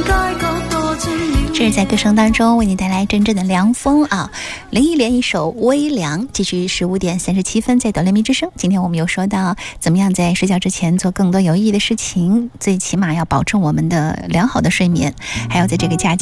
这是在歌声当中为你带来真正的凉风啊！林忆莲一首《微凉》，继续15:37在哆来咪之声。今天我们又说到怎么样在睡觉之前做更多有意义的事情，最起码要保证我们的良好的睡眠，还有在这个假期